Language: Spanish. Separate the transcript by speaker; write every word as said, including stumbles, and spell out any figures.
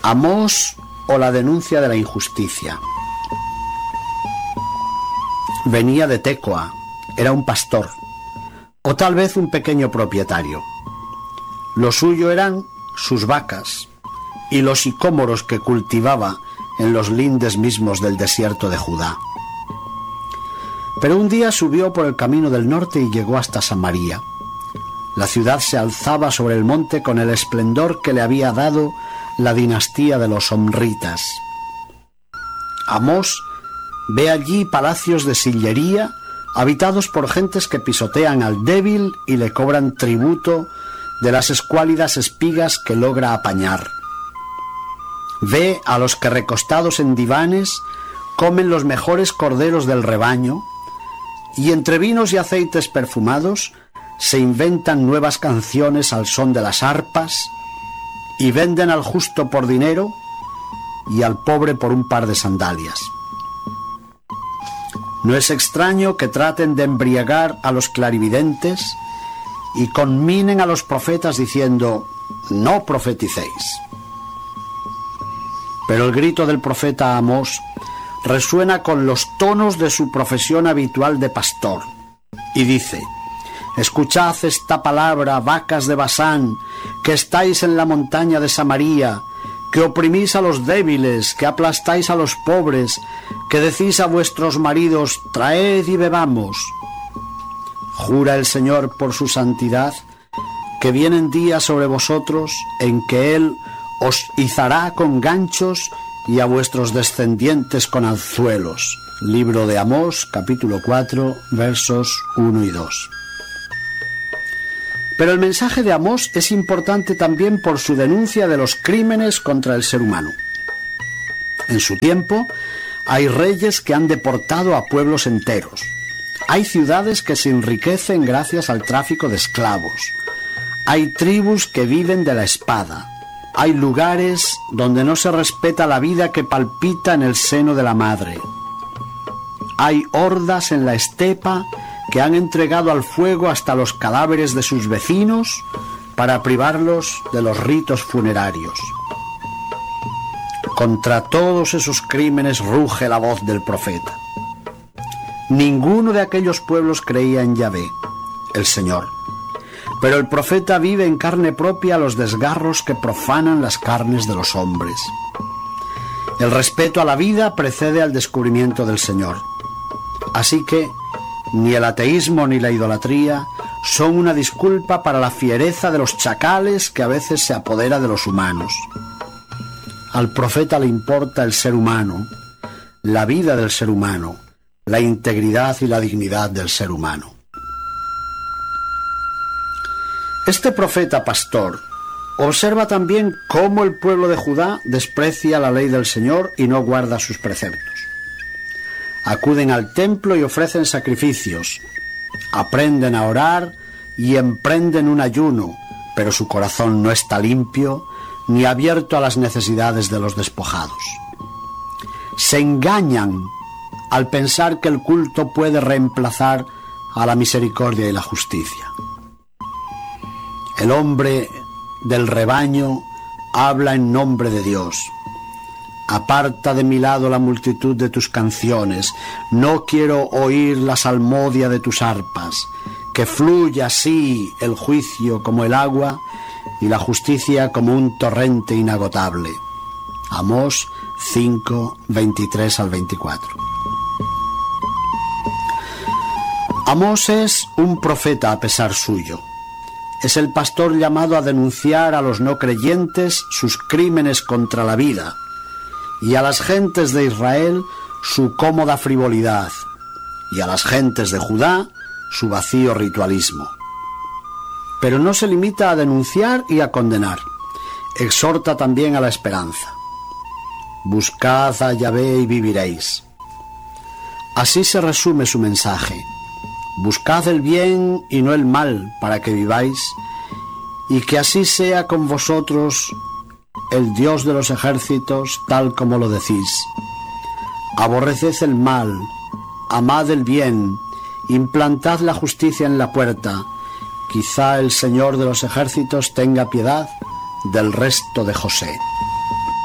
Speaker 1: Amós o la denuncia de la injusticia. Venía de Tecoa, era un pastor, o tal vez un pequeño propietario. Lo suyo eran sus vacas y los sicómoros que cultivaba en los lindes mismos del desierto de Judá. Pero un día subió por el camino del norte y llegó hasta Samaria. La ciudad se alzaba sobre el monte con el esplendor que le había dado la dinastía de los Omritas. Amós ve allí palacios de sillería habitados por gentes que pisotean al débil y le cobran tributo de las escuálidas espigas que logra apañar. Ve a los que recostados en divanes comen los mejores corderos del rebaño y entre vinos y aceites perfumados se inventan nuevas canciones al son de las arpas y venden al justo por dinero y al pobre por un par de sandalias. No es extraño que traten de embriagar a los clarividentes y conminen a los profetas diciendo: no profeticéis. Pero el grito del profeta Amós resuena con los tonos de su profesión habitual de pastor y dice: escuchad esta palabra, vacas de Basán, que estáis en la montaña de Samaria, que oprimís a los débiles, que aplastáis a los pobres, que decís a vuestros maridos: traed y bebamos. Jura el Señor por su santidad que vienen días sobre vosotros en que Él os izará con ganchos y a vuestros descendientes con anzuelos. Libro de Amós, capítulo cuatro, versos uno y dos. Pero el mensaje de Amós es importante también por su denuncia de los crímenes contra el ser humano. En su tiempo hay reyes que han deportado a pueblos enteros. Hay ciudades que se enriquecen gracias al tráfico de esclavos. Hay tribus que viven de la espada. Hay lugares donde no se respeta la vida que palpita en el seno de la madre. Hay hordas en la estepa que han entregado al fuego hasta los cadáveres de sus vecinos para privarlos de los ritos funerarios. Contra todos esos crímenes ruge la voz del profeta. Ninguno de aquellos pueblos creía en Yahvé, el Señor, pero el profeta vive en carne propia los desgarros que profanan las carnes de los hombres. El respeto a la vida precede al descubrimiento del Señor. Así que ni el ateísmo ni la idolatría son una disculpa para la fiereza de los chacales que a veces se apodera de los humanos. Al profeta le importa el ser humano, la vida del ser humano, la integridad y la dignidad del ser humano. Este profeta pastor observa también cómo el pueblo de Judá desprecia la ley del Señor y no guarda sus preceptos. Acuden al templo y ofrecen sacrificios, aprenden a orar y emprenden un ayuno, pero su corazón no está limpio ni abierto a las necesidades de los despojados. Se engañan al pensar que el culto puede reemplazar a la misericordia y la justicia. El hombre del rebaño habla en nombre de Dios. Aparta de mi lado la multitud de tus canciones. No quiero oír la salmodia de tus arpas. Que fluya así el juicio como el agua y la justicia como un torrente inagotable. Amós cinco, veintitrés al veinticuatro. Amós es un profeta a pesar suyo. Es el pastor llamado a denunciar a los no creyentes sus crímenes contra la vida y a las gentes de Israel su cómoda frivolidad y a las gentes de Judá su vacío ritualismo. Pero no se limita a denunciar y a condenar, exhorta también a la esperanza. Buscad a Yahvé y viviréis. Así se resume su mensaje. Buscad el bien y no el mal para que viváis, y que así sea con vosotros el Dios de los ejércitos, tal como lo decís. Aborreced el mal, amad el bien, implantad la justicia en la puerta. Quizá el Señor de los ejércitos tenga piedad del resto de José.